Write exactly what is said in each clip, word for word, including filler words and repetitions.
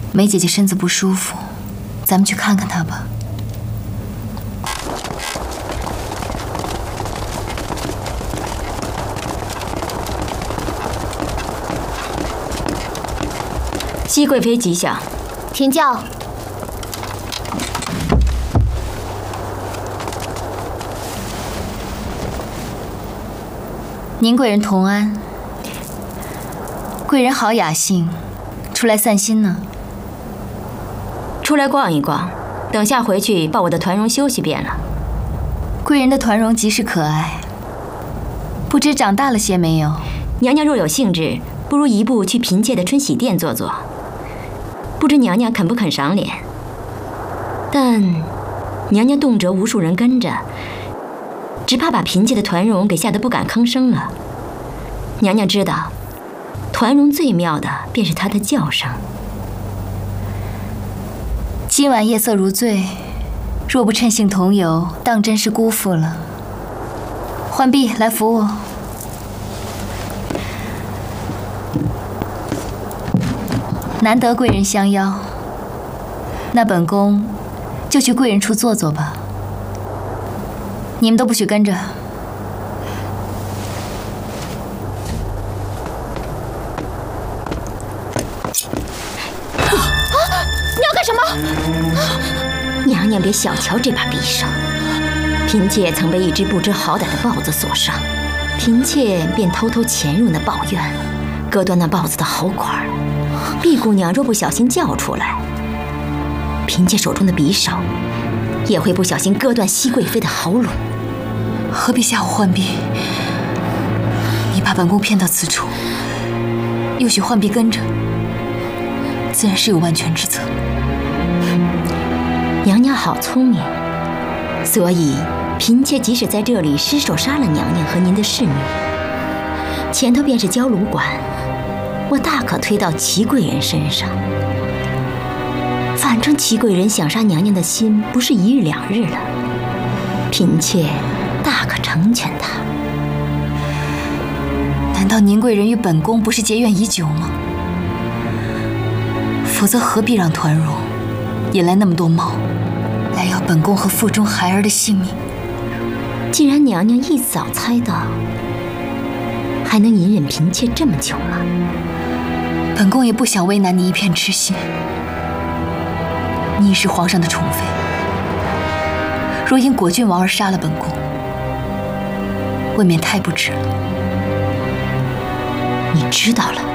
梅姐姐身子不舒服，咱们去看看她吧。 熹贵妃吉祥， 停轿。 宁贵人同安。贵人好雅兴，出来散心呢？ 出来逛一逛，等下回去抱我的团蓉休息便了。 贵人的团蓉极是可爱，不知长大了些没有？ 娘娘若有兴致，不如移步去嫔妾的春喜殿坐坐。不知娘娘肯不肯赏脸？但娘娘动辄无数人跟着，只怕把嫔妾的团蓉给吓得不敢吭声了。娘娘知道，团蓉最妙的便是她的叫声。 今晚夜色如醉，若不趁兴同游，当真是辜负了。浣碧，来扶我。难得贵人相邀，那本宫就去贵人处坐坐吧。你们都不许跟着。 你要干什么？ 娘娘别小瞧这把匕首，嫔妾曾被一只不知好歹的豹子所伤，嫔妾便偷偷潜入那豹院，割断那豹子的喉管。碧姑娘若不小心叫出来，嫔妾手中的匕首也会不小心割断熹贵妃的喉咙。 何必吓唬浣碧？你把本宫骗到此处，又许浣碧跟着，自然是有万全之策。 娘娘好聪明，所以嫔妾即使在这里失手杀了娘娘和您的侍女，前头便是焦炉馆，我大可推到祺贵人身上。反正祺贵人想杀娘娘的心不是一日两日了，嫔妾大可成全他。 难道宁贵人与本宫不是结怨已久吗？否则何必让团蓉引来那么多猫，来要本宫和腹中孩儿的性命？ 既然娘娘一早猜到，还能隐忍嫔妾这么久吗？ 本宫也不想为难你一片痴心。你已是皇上的宠妃，若因果郡王而杀了本宫，未免太不值了。 你知道了。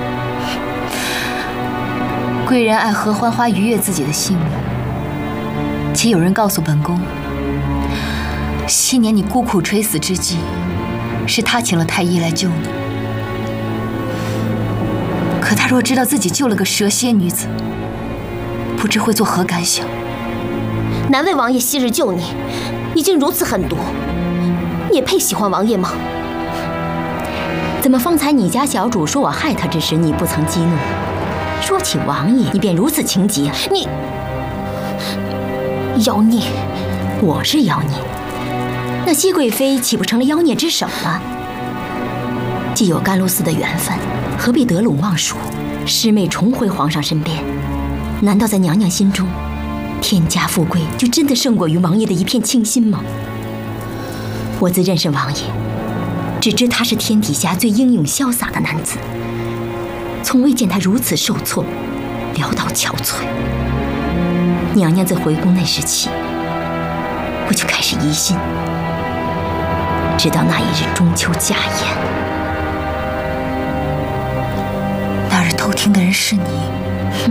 贵人爱合欢花愉悦自己的性命，且有人告诉本宫，昔年你孤苦垂死之际，是他请了太医来救你。可他若知道自己救了个蛇蝎女子，不知会作何感想。 难为王爷昔日救你，已经如此狠毒，你也配喜欢王爷吗？ 怎么方才你家小主说我害他之时，你不曾激怒？说起王爷，你便如此情急啊？ 你妖孽！ 我是妖孽，那熹贵妃岂不成了妖孽之首了？既有甘露寺的缘分，何必得陇望蜀，师妹重回皇上身边？难道在娘娘心中，天家富贵就真的胜过于王爷的一片清心吗？我自认识王爷，只知他是天底下最英勇潇洒的男子，从未见他如此受挫，潦倒憔悴。娘娘自回宫那时起，我就开始疑心，直到那一日中秋佳宴， 那日偷听的人是你。 哼，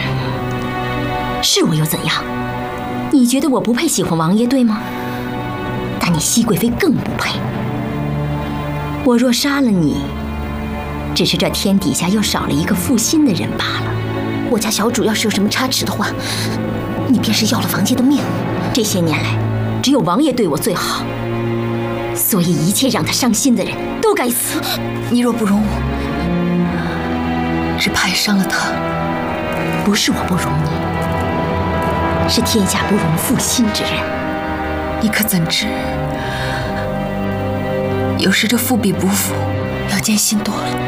是我又怎样？你觉得我不配喜欢王爷，对吗？但你熹贵妃更不配。我若杀了你，只是这天底下又少了一个负心的人罢了。 我家小主要是有什么差池的话，你便是要了王爷的命。 这些年来，只有王爷对我最好，所以一切让他伤心的人都该死。 你若不容我，只怕也伤了他。 不是我不容你，是天下不容负心之人。 你可怎知，有时这富比不富，要艰辛多了。